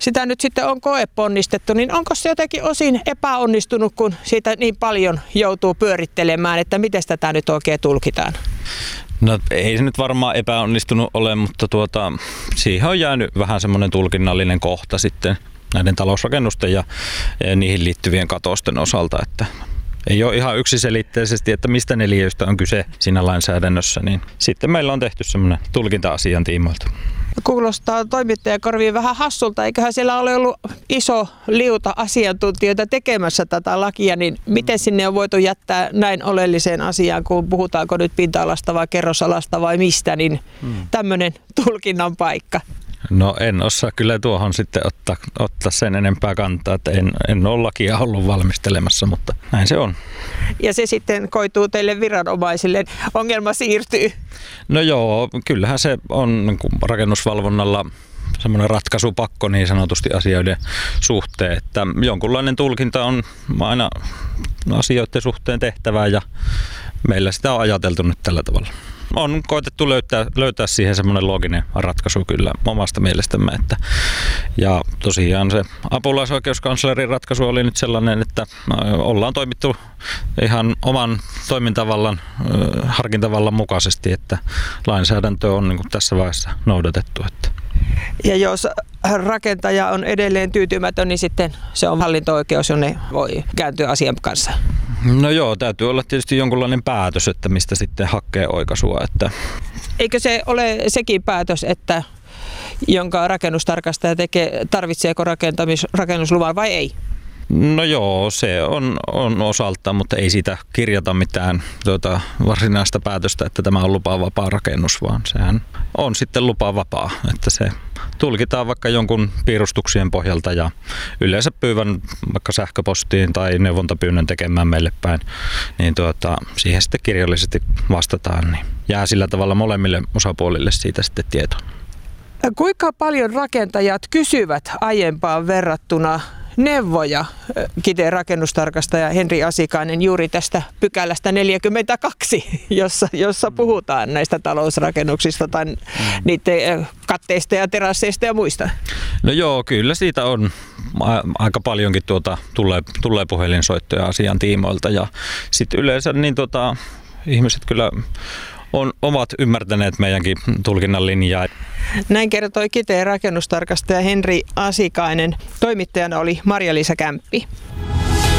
sitä nyt sitten on koeponnistettu, niin onko se jotenkin osin epäonnistunut, kun siitä niin paljon joutuu pyörittelemään, että miten tätä nyt oikein tulkitaan? No ei se nyt varmaan epäonnistunut ole, mutta siihen on jäänyt vähän semmoinen tulkinnallinen kohta sitten näiden talousrakennusten ja niihin liittyvien katosten osalta, että ei ole ihan yksiselitteisesti, että mistä neliöistä on kyse siinä lainsäädännössä, niin sitten meillä on tehty semmoinen tulkinta-asian tiimoilta. Kuulostaa toimittajan korviin vähän hassulta, eiköhän siellä ole ollut iso liuta asiantuntijoita tekemässä tätä lakia, niin miten sinne on voitu jättää näin oleelliseen asiaan, kun puhutaanko nyt pinta-alasta vai kerrosalasta vai mistä, niin tämmöinen tulkinnan paikka? No en osaa kyllä tuohon sitten ottaa sen enempää kantaa, että en ole lakia ollut valmistelemassa, mutta näin se on. Ja se sitten koituu teille viranomaisille, ongelma siirtyy? No joo, kyllähän se on niin kuin rakennusvalvonnalla semmoinen ratkaisupakko niin sanotusti asioiden suhteen, että jonkunlainen tulkinta on aina asioiden suhteen tehtävää ja meillä sitä on ajateltu nyt tällä tavalla. On koetettu löytää siihen semmoinen looginen ratkaisu kyllä omasta mielestämme. Ja tosiaan se apulaisoikeuskanslerin ratkaisu oli nyt sellainen, että ollaan toimittu ihan oman toimintavallan, harkintavallan mukaisesti, että lainsäädäntö on niin kuin tässä vaiheessa noudatettu. Ja jos rakentaja on edelleen tyytymätön, niin sitten se on hallinto-oikeus, jonne voi kääntyä asian kanssa. No joo, täytyy olla tietysti jonkunlainen päätös, että mistä sitten hakee oikaisua. Eikö se ole sekin päätös, että jonka rakennustarkastaja tekee, tarvitseeko rakennusluvan vai ei? No joo, se on osaltaan, mutta ei siitä kirjata mitään varsinaista päätöstä, että tämä on lupavapaa rakennus, vaan sehän on sitten lupavapaa, että se tulkitaan vaikka jonkun piirustuksien pohjalta ja yleensä pyyvän vaikka sähköpostiin tai neuvontapyynnön tekemään meille päin, niin siihen sitten kirjallisesti vastataan, niin jää sillä tavalla molemmille osapuolille siitä sitten tietoa. Kuinka paljon rakentajat kysyvät aiempaan verrattuna neuvoja, Kiteen rakennustarkastaja Henri Asikainen, juuri tästä pykälästä 42, jossa puhutaan näistä talousrakennuksista tai niiden katteista ja terasseista ja muista? No joo, kyllä siitä on aika paljonkin tulee puhelinsoittoja asian tiimoilta ja sitten yleensä niin ihmiset kyllä ovat ymmärtäneet meidänkin tulkinnan linjaa. Näin kertoi Kiteen rakennustarkastaja Henri Asikainen. Toimittajana oli Marja-Liisa Kämppi.